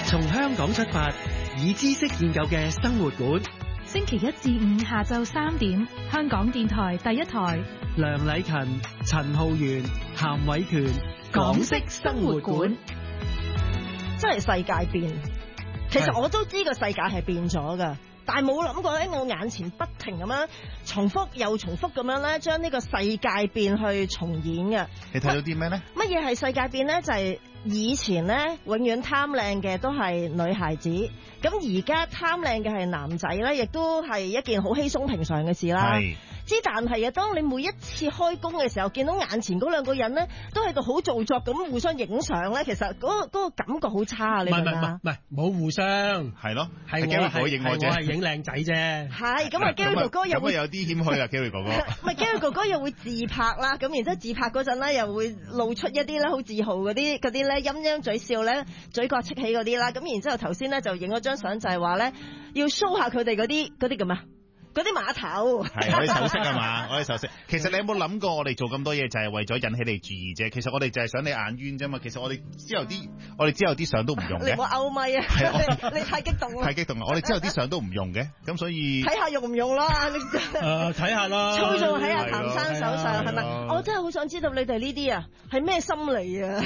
從香港出發，以知識建構嘅生活館。 星期一至五下晝3點，香港電台第一台。 梁禮勤、陳浩源、譚偉權，港式生活館。 真係世界變，其實我都知個世界係變咗噶，但係冇諗過喺我眼前不停咁樣重複又重複咁樣咧，將呢個世界變去重演嘅。 你睇到啲咩咧？ 乜嘢係世界變咧？就係以前咧，永遠貪靚嘅都係女孩子，咁而家貪靚嘅係男仔咧，亦都係一件好稀鬆平常嘅事啦。之但係啊，當你每一次開工嘅時候，見到眼前嗰兩個人咧，都喺度好做作咁互相影相咧，其實嗰個感覺好差啊！你明唔明啊？ 唔係冇互相， 係咯， 係我係影我啫，我係影靚仔啫。係咁啊，Gary 哥哥又會有啲謙虛啊，Gary 哥哥。 唔係 Gary 哥哥又會自拍啦，咁然之後自拍嗰陣咧，又會露出一啲咧好自豪嗰啲咧陰陰嘴笑咧，嘴角戚起嗰啲啦。咁然之後頭先咧就影咗張相，就係話咧要 show 下佢哋嗰啲咁啊。嗰啲碼頭係我啲首飾啊嘛，我啲首飾。其實你有冇諗過，我哋做咁多嘢就係為咗引起你注意啫？其實我哋就係想你眼冤啫嘛。其實我哋之後啲相都唔用嘅。 你冇勾咪啊！你太激動啦！ 太激動啦！我哋之後啲相都唔用嘅，咁所以睇下用唔用啦？ 睇下啦。 操縱喺阿譚生手上係咪？我真係好想知道你哋呢啲啊係咩心理啊！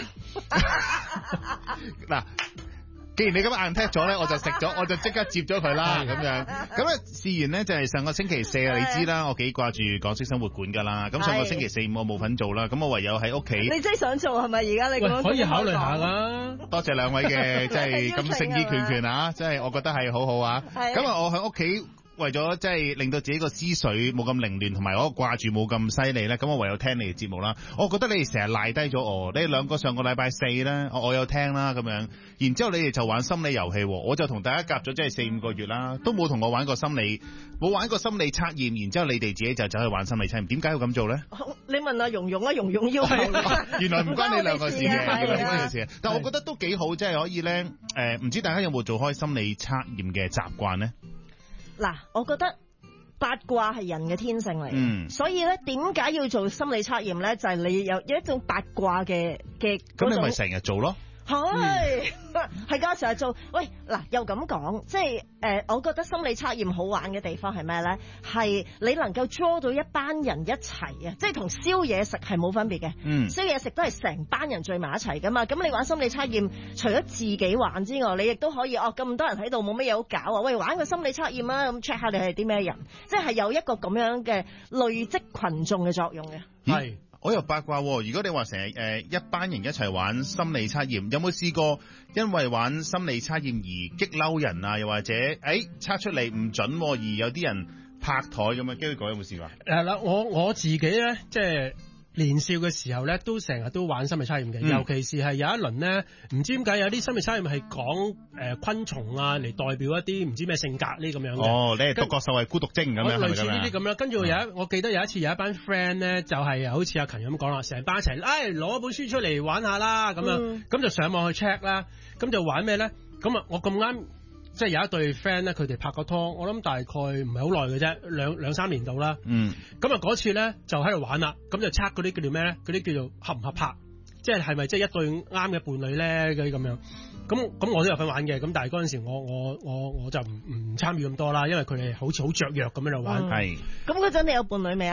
嗱。既然你咁硬踢咗咧，我就食咗，我就即刻接咗佢啦，咁樣。咁啊，事完咧就係上個星期四啊，你知啦，我幾掛住港式生活館噶啦。咁上個星期四五我冇份做啦，咁我唯有喺屋企。 你真係想做係咪？而家你咁可以考慮下啦。 多謝兩位嘅即係咁誠意拳拳啊，即係我覺得係好好啊。咁啊，我喺屋企。為咗即係令到自己個思緒冇咁凌亂，同埋我掛住冇咁犀利咧，咁我唯有聽你哋節目啦。我覺得你哋成日賴低咗我，你哋兩個上個禮拜四咧，我有聽啦咁樣，然之後你哋就玩心理遊戲，我就同大家夾咗即係4-5個月啦，都冇同我玩過心理測驗，然之後你哋自己就走去玩心理測驗，點解要咁做咧？ 你問阿蓉蓉啊，蓉蓉要求原來唔關你兩個事嘅，原來唔關你事嘅。但我覺得都幾好，即係可以咧，唔知大家有冇做開心理測驗嘅習慣咧？ 嗱，我覺得八卦係人嘅天性嚟，所以咧點解要做心理測驗咧？就係你有一種八卦嘅咁你咪成日做咯。 係㗎，成日做。喂，嗱，又咁講，即係我覺得心理測驗好玩嘅地方係咩咧？係你能夠 draw 到一班人一齊啊，即係同燒嘢食係冇分別嘅。燒嘢食都係成班人聚埋一齊㗎嘛。咁你玩心理測驗，除咗自己玩之外，你亦都可以咁多人喺度冇乜嘢好搞啊！喂，玩個心理測驗啊，咁 check 下你係啲咩人，即係有一個咁樣嘅累積群眾嘅作用嘅。 係。我又八卦，如果你話成日一班人一齊玩心理測驗，有冇試過因為玩心理測驗而激嬲人啊？又或者測出嚟唔準，而有啲人拍台咁樣，機會有冇試過？ 嗱，我自己咧，即係年少嘅時候咧，都成日都玩心理測驗嘅，尤其是係有一輪咧，唔知點解有啲心理測驗係講昆蟲啊嚟代表一啲唔知咩性格呢咁樣嘅。 哦，你係獨角獸係孤獨精咁樣， 類似呢啲咁樣。跟住我記得有一次有一班 friend 咧，就係好似阿勤咁講啦，成班一齊攞一本書出嚟玩下啦咁樣，咁就上網去 check 啦，咁就玩咩咧？咁啊，我咁啱。即係有一對 friend 咧，佢哋拍過拖，我諗大概唔係好耐嘅啫，兩三年到啦。咁啊嗰次咧就喺度玩啦，咁就測嗰啲叫做咩咧？嗰啲叫做合唔合拍，即係咪即係一對啱嘅伴侶咧嗰啲咁樣。咁我都有份玩嘅，咁但係嗰陣時我就唔參與咁多啦，因為佢哋好似好雀躍咁喺度玩。 係。咁嗰陣你有伴侶未啊？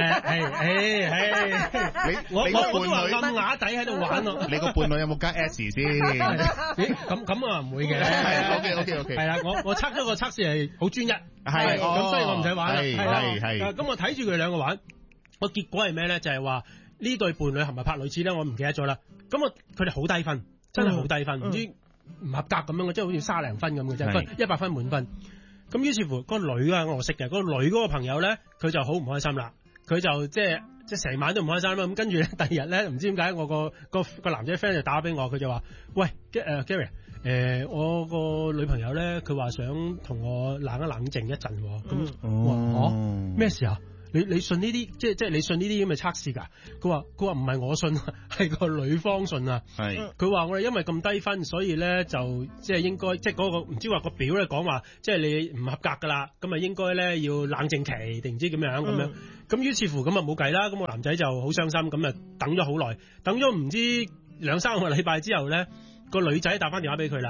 我個伴侶咁啞底喺度玩咯。 你個伴侶有冇加 S 先？ 咁啊唔會嘅。 OK。 係啦，我測咗個測試係好專一。係。咁所以我唔使玩啦。係。咁我睇住佢哋兩個玩，個結果係咩咧？就係話呢對伴侶係咪拍類似咧？我唔記得咗啦。咁佢哋好低分。真係好低分，唔知唔合格咁樣嘅，即係好似30零分咁嘅啫，100分滿分。咁於是乎，個女啊，我識嘅，個女嗰個朋友咧，佢就好唔開心啦。佢就即係成晚都唔開心啦。咁跟住咧，第二日咧，唔知點解我個男仔 friend 就打俾我，佢就話：喂，Gary，我個女朋友咧，佢話想同我冷一冷靜一陣。咁我咩事啊？你信呢啲即係你信呢啲咁嘅測試㗎？佢話唔係我信，係個女方信啊。係佢話我哋因為咁低分，所以咧就即係應該即係嗰個唔知話個表咧講話，即係你唔合格㗎啦，咁啊應該咧要冷靜期定唔知咁樣咁樣。咁於是乎咁啊冇計啦。咁個男仔就好傷心，咁啊等咗好耐，等咗唔知2-3個禮拜之後咧，個女仔打翻電話俾佢啦。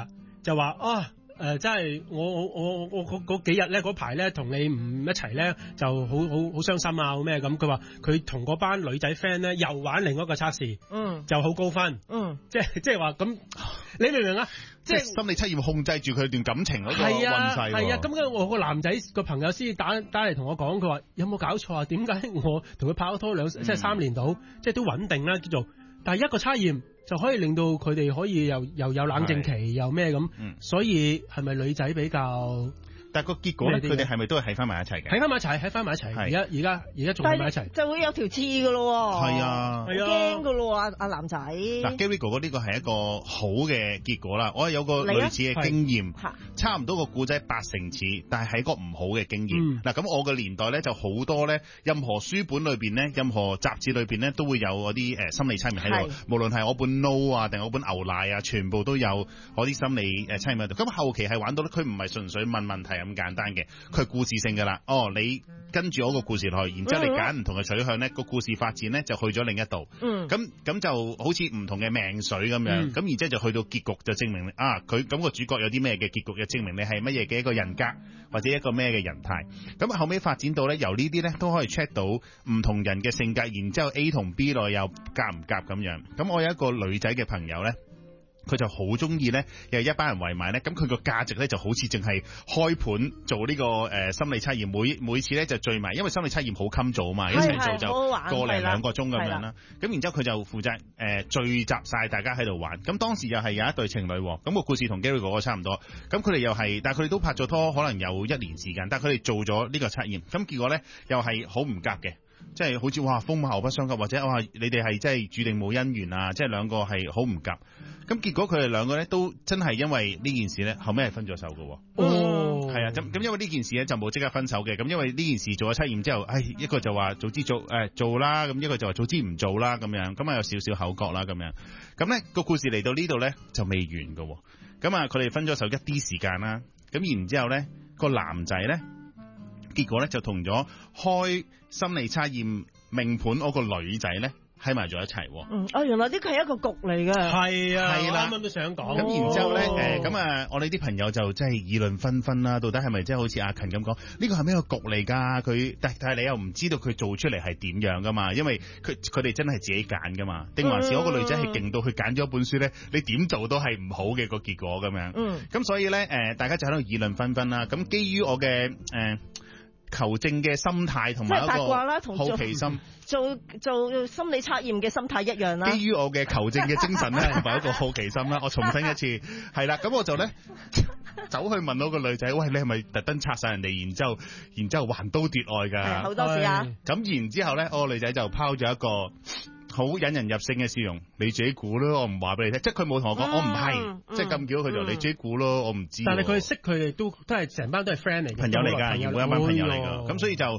就話真係我嗰幾日咧嗰排咧同你唔一齊咧就好傷心啊好咩咁。佢話佢同嗰班女仔 friend 咧又玩另一個測試，就好高分，即係話咁，你明唔明啊？即係心理測驗控制住佢段感情嗰個運勢。 係啊，咁我個男仔個朋友先打嚟同我講，佢話有冇搞錯啊？點解我同佢拍咗拖即係3年到，即係都穩定啦叫做，但係一個測驗就可以令到佢哋可以又有冷靜期又咩咁，所以係咪女仔比較？ 但係個結果咧，佢哋係咪都係喺翻埋一齊嘅？喺翻埋一齊。而家仲喺埋一齊， 就會有條刺噶咯。 係啊， 驚噶咯阿男仔。 嗱 Gary 哥哥呢個係一個好嘅結果啦。我有個類似嘅經驗，差唔多個故仔80似，但係一個唔好嘅經驗。嗱咁我嘅年代咧就好多咧，任何書本裏邊咧，任何雜誌裏邊咧都會有嗰啲心理測驗喺度。無論係我本 No 啊，定係我本牛奶啊，全部都有嗰啲心理測驗喺度。咁後期係玩到咧，佢唔係純粹問問題咁簡單嘅，佢係故事性噶啦。你跟住我個故事落去，然之後你揀唔同嘅取向咧，個故事發展咧就去咗另一度。咁就好似唔同嘅命水咁樣。咁然之後就去到結局，就證明佢咁個主角有啲咩嘅結局，就證明你係乜嘢嘅一個人格或者一個咩嘅人態。咁後尾發展到咧，由呢啲咧都可以 check 到唔同人嘅性格，然之後 A 同 B 內又夾唔夾咁樣。咁我有一個女仔嘅朋友咧，佢就好中意咧，又一班人圍埋咧，咁佢個價值咧就好似淨係開盤做呢個心理測驗，每次咧就聚埋，因為心理測驗好襟做啊嘛，一齊做就個零2個鐘咁樣啦。咁然之後佢就負責聚集晒大家喺度玩。咁當時又係有一對情侶，咁個故事同 Gary 哥哥差唔多。咁佢哋又係，但係佢哋都拍咗拖，可能有1年時間，但係佢哋做咗呢個測驗，咁結果咧又係好唔夾嘅。即係好似風馬牛不相及，或者你哋係即係注定冇姻緣啊！即係兩個係好唔夾，咁結果佢哋兩個咧都真係因為呢件事咧後尾係分咗手嘅。係啊，咁因為呢件事咧就冇即刻分手嘅。咁因為呢件事做咗測驗之後，一個就話早知做啦，咁一個就話早知唔做啦咁樣，咁有少少口角啦咁樣。咁咧個故事嚟到呢度咧就未完嘅。咁佢哋分咗手一啲時間啦，咁然之後咧個男仔咧。結果咧就同咗開心理測驗命盤嗰個女仔咧喺埋咗一齊。 原來呢個係一個局嚟嘅。係啊，係啦， 啱啱都想講。 咁然之後咧，我哋啲朋友就真係議論紛紛啦。到底係咪即係好似阿勤咁講？呢個係咩個局嚟㗎？但係你又唔知道佢做出嚟係點樣㗎嘛？因為佢哋真係自己揀㗎嘛？定還是嗰個女仔係勁到佢揀咗一本書咧？你點做都係唔好嘅個結果咁樣。咁所以咧大家就喺度議論紛紛啦。咁基於我嘅求證嘅心態同埋一個好奇心， 做心理測驗嘅心態一樣啦。 基於我嘅求證嘅精神咧，同埋一個好奇心啦，我重申一次，係啦，咁我就咧走去問到個女仔，喂，你係咪特登拆晒人哋，然之後橫刀奪愛㗎？ 好多時啊！ 咁然之後咧，我個女仔就拋咗一個好引人入勝嘅笑容，你自己估咯，我唔話俾你聽，即係佢冇同我講，我唔係，即係咁叫佢就你自己估咯，我唔知。但係佢識佢哋都係成班都係 friend 嚟嘅，朋友嚟㗎，每一班朋友嚟㗎，咁所以就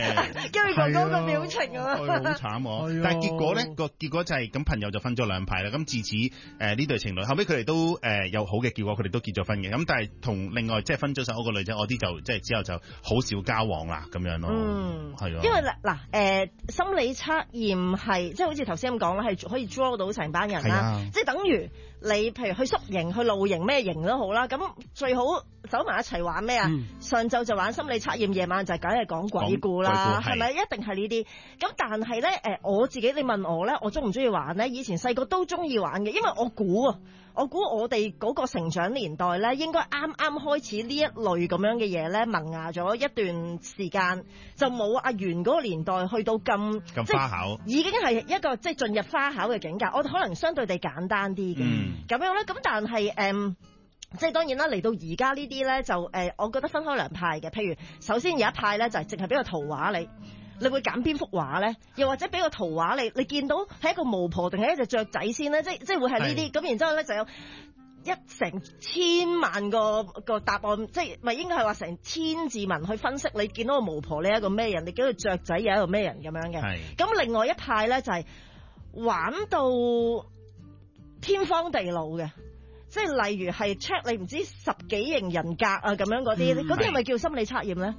Gary 哥哥個表情啊， 好慘喎！但係結果咧個結果就係咁，朋友就分咗兩派啦。咁自此呢對情侶後尾佢哋都有好嘅結果，佢哋都結咗婚嘅。咁但係同另外即係分咗手嗰個女仔，我啲就即係之後就好少交往啦咁樣咯。係啊， 因為嗱心理測驗係即係好似頭先咁講啦，係可以 draw 到成班人啦，即係等於你譬如去宿營、去露營咩營都好啦，咁最好走埋一齊玩咩啊？上晝就玩心理測驗，夜晚就梗係講鬼故啦，係咪？一定係呢啲。咁但係咧我自己你問我咧，我中唔中意玩咧？以前細個都中意玩嘅，因為我估我哋嗰個成長年代咧，應該啱啱開始呢一類咁樣嘅嘢咧，萌芽咗一段時間，就冇阿元嗰個年代去到咁花巧， 已經係一個即係進入花巧嘅境界。我哋可能相對地簡單啲嘅，咁樣咧。咁但係即係當然啦，嚟到而家呢啲咧就我覺得分開兩派嘅。譬如首先有一派咧就係淨係俾個圖畫你會揀邊幅畫咧？又或者俾個圖畫你見到係一個巫婆定係一隻雀仔先咧？即係會係呢啲咁，然之後咧就有成千萬個答案，即係咪應該係話成千字文去分析你見到個巫婆你係一個咩人，你見到個雀仔又係一個咩人咁樣嘅。咁另外一派咧就係玩到天荒地老嘅。即係例如係 check 你唔知10幾型人格啊咁樣嗰啲係咪叫心理測驗咧？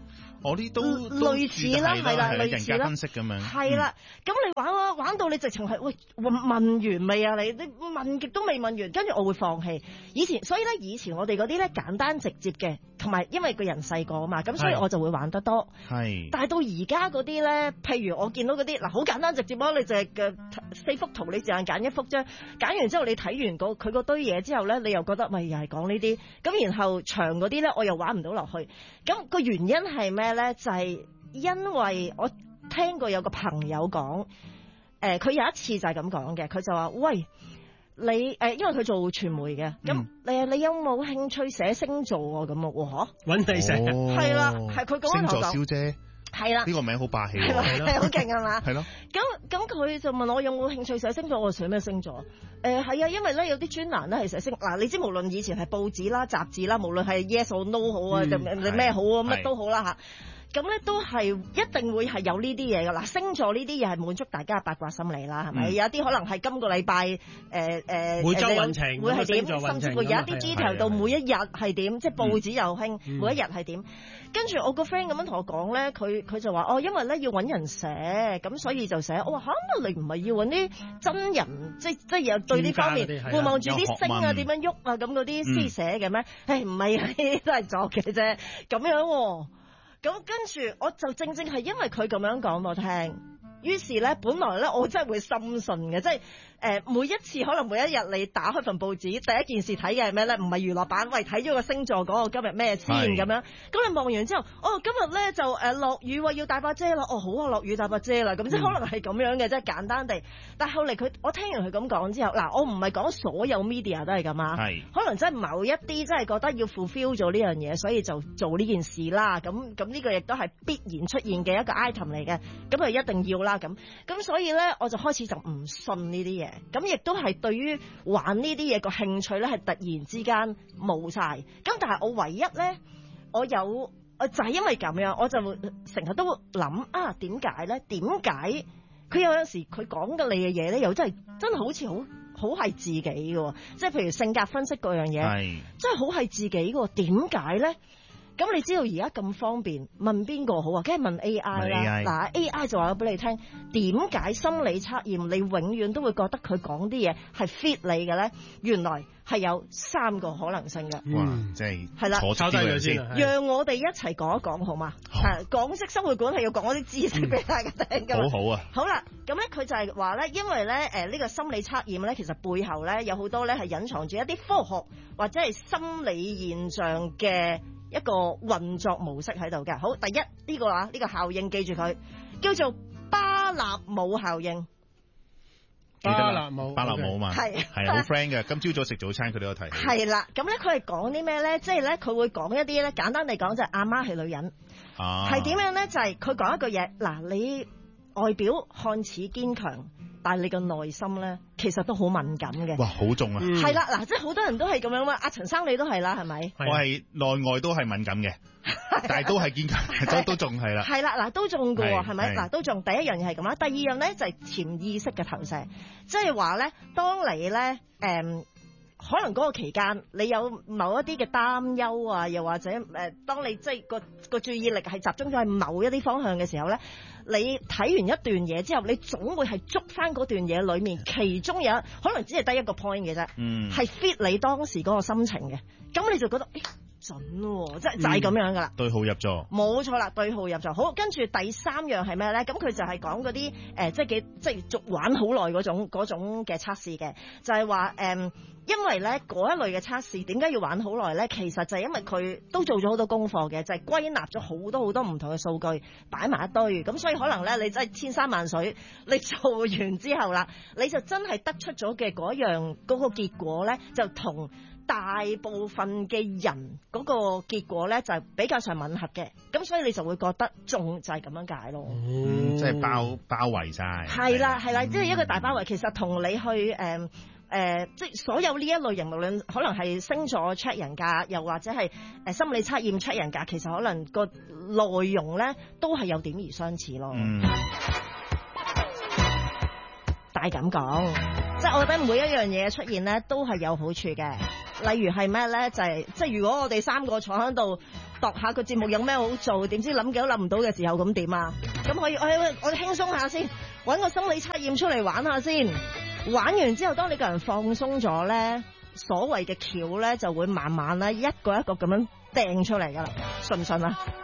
我啲都類似啦，係啦，類似啦， 分析咁樣。 係啦，咁你玩到你直情係喂問完未啊？你問極都未問完，跟住我會放棄。所以咧以前我哋嗰啲咧簡單直接嘅，同埋因為個人細個啊嘛，咁所以我就會玩得多。係。但係到而家嗰啲咧，譬如我見到嗰啲嗱好簡單直接咯，你淨係嘅4幅圖，你淨係揀一幅啫，揀完之後你睇完佢嗰堆嘢之後咧，你又覺得咪又係講呢啲，咁然後長嗰啲咧我又玩唔到落去。咁個原因係咩咧？就係因為我聽過有個朋友講，佢有一次就係咁講嘅，佢就話：喂，你因為佢做傳媒嘅，咁你有冇興趣寫星座啊？咁啊， 揾你寫， 係啦，係佢講。星座小姐。 係啦， 呢個名好霸氣， 係好勁係嘛？ 係咯。 咁佢就問我有冇興趣寫星座，我寫咩星座？係啊，因為咧有啲專欄咧係寫星嗱，你知無論以前係報紙啦、雜誌啦，無論係 yes or no 好啊，你咩好啊，乜都好啦嚇。咁咧都係一定會係有呢啲嘢㗎啦。星座呢啲嘢係滿足大家嘅八卦心理啦，係咪？有啲可能係今個禮拜每週運程會係點，甚至乎有一啲 detail 到每一日係點，即係報紙又興每一日係點。跟住我個 friend 咁樣同我講咧，佢就話因為咧要揾人寫，咁所以就寫。我話嚇，你唔係要揾啲真人，即係有對呢方面會望住啲星啊點樣喐啊咁嗰啲先寫嘅咩？唔係啊，呢啲都係作嘅啫，咁樣喎。咁跟住我就正係因為佢咁樣講我聽，於是咧本來咧我真係會深信嘅，即係每一次可能每一日你打開份報紙，第一件事睇嘅係咩咧？唔係娛樂版，喂睇咗個星座講我今日咩先咁樣。咁你望完之後，今日咧就落雨喎，要帶把遮啦。好啊，落雨帶把遮啦。咁即係可能係咁樣嘅，即係簡單地。但係後嚟我聽完佢咁講之後，嗱我唔係講所有 media 都係咁啊，可能真係某一啲真係覺得要 fulfill 咗呢樣嘢，所以就做呢件事啦。咁呢個亦都係必然出現嘅一個 item 嚟嘅，咁佢一定要啦咁所以咧我就開始就唔信呢啲嘢。咁亦都係對於玩呢啲嘢個興趣咧，係突然之間冇晒。咁但係我唯一咧，我就係因為咁樣，我就成日都諗點解咧？點解佢有陣時佢講嘅你嘅嘢咧，又真係好似好係自己嘅，即係譬如性格分析嗰樣嘢，真係好係自己嘅。點解咧？咁你知道而家咁方便，問邊個好啊？梗係問 AI 啦。嗱 AI 就話咗俾你聽，點解心理測驗你永遠都會覺得佢講啲嘢係 fit 你嘅咧？原來係有3個可能性嘅。 哇！即係坐抄低佢先， 讓我哋一齊講一講好嘛？港式生活館係要講一啲知識俾大家聽㗎。好啊！好啦，咁咧佢就係話咧，因為咧呢個心理測驗咧，其實背後咧有好多咧係隱藏住一啲科學或者係心理現象嘅一個運作模式喺度嘅。好，第一呢個效應記住佢，叫做巴納姆效應。 巴納姆啊嘛，係好 friend 嘅。今朝早食早餐佢都有提。係啦，咁咧佢係講啲咩咧？即係咧佢會講一啲咧，簡單嚟講就係阿媽係女人，係點樣咧？就係佢講一句嘢，嗱，你外表看似堅強，但係你個內心咧，其實都好敏感嘅。哇，好重啊！係啦，嗱，即係好多人都係咁樣嘛。阿陳生你都係啦，係咪？我係內外都係敏感嘅，但係都係堅強，都仲係啦。係啦，嗱，都中㗎喎，係咪？嗱，都中。第一樣嘢係咁啦，第二樣咧就係潛意識嘅投射，即係話咧，當你咧可能嗰個期間你有某一啲嘅擔憂啊，又或者當你即係個注意力係集中咗喺某一啲方向嘅時候咧，你睇完一段嘢之後，你總會係捉翻嗰段嘢裏面，其中有可能只係得一個 point 嘅啫，係 fit 你當時嗰個心情嘅，咁你就覺得準喎，即係就係咁樣噶啦。對號入座，冇錯啦，對號入座。好，跟住第3樣係咩咧？咁佢就係講嗰啲即係續玩好耐嗰種嘅測試嘅，就係話因為咧嗰一類嘅測試點解要玩好耐咧？其實就係因為佢都做咗好多功課嘅，就係歸納咗好多唔同嘅數據擺埋一堆，咁所以可能咧你真係千山萬水，你做完之後啦，你就真係得出咗嘅嗰個結果咧，就同大部分嘅人嗰個結果咧就係比較上吻合嘅，咁所以你就會覺得中就係咁樣解咯。即係包圍晒。係啦，即係一個大包圍，其實同你去即係所有呢一類型，無論可能係星座 check 人格，又或者係心理測驗 check 人格，其實可能個內容咧都係有點而相似咯。但係咁講，即係我覺得每一樣嘢出現咧都係有好處嘅。 例如係咩咧？就係即係如果我哋三個坐喺度度下個節目有咩好做，點知諗幾都諗唔到嘅時候，咁點啊？咁可以我哋輕鬆下先，搵個心理測驗出嚟玩下先。玩完之後，當你個人放鬆咗咧，所謂嘅橋咧就會慢慢咧一個一個咁樣掟出嚟噶啦，信唔信啊？